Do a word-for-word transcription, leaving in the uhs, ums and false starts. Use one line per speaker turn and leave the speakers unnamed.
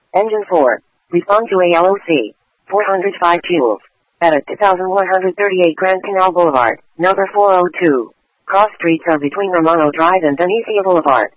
Engine four. Respond to A L O C. four hundred five joules. At two thousand one hundred thirty-eight Grand Canal Boulevard, number four oh two. Cross streets are between Romano Drive and Benicia Boulevard.